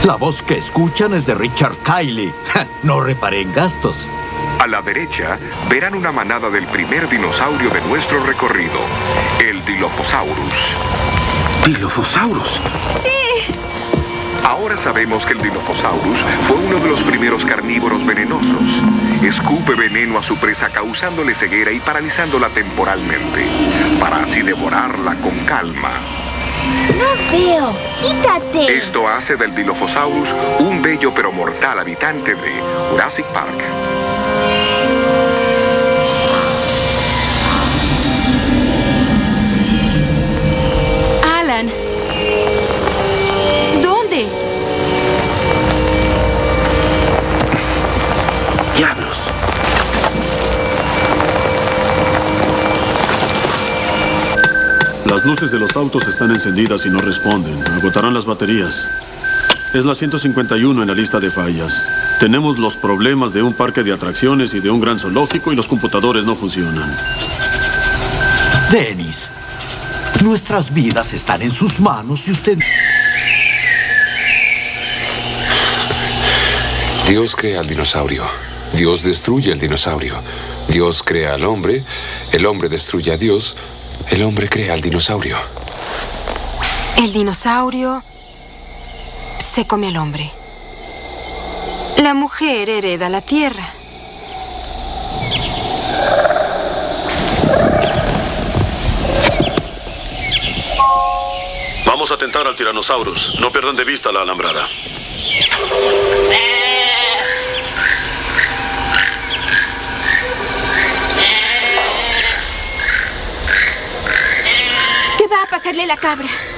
La voz que escuchan es de Richard Kiley. No reparé en gastos. A la derecha, verán una manada del primer dinosaurio de nuestro recorrido, el Dilophosaurus. ¿Dilophosaurus? ¡Sí! Ahora sabemos que el Dilophosaurus fue uno de los primeros carnívoros venenosos. Escupe veneno a su presa causándole ceguera y paralizándola temporalmente, para así devorarla con calma. No veo. ¡Quítate! Esto hace del Dilophosaurus un bello pero mortal habitante de Jurassic Park. Alan. ¿Dónde? ¡Diablos! Las luces de los autos están encendidas y no responden. Agotarán las baterías. Es la 151 en la lista de fallas. Tenemos los problemas de un parque de atracciones y de un gran zoológico y los computadores no funcionan. Dennis, nuestras vidas están en sus manos y usted... Dios crea al dinosaurio. Dios destruye al dinosaurio. Dios crea al hombre. El hombre destruye a Dios. El hombre crea al dinosaurio. El dinosaurio se come al hombre. La mujer hereda la tierra. Vamos a tentar al Tyrannosaurus. No pierdan de vista la alambrada. ¿Qué va a pasarle a la cabra?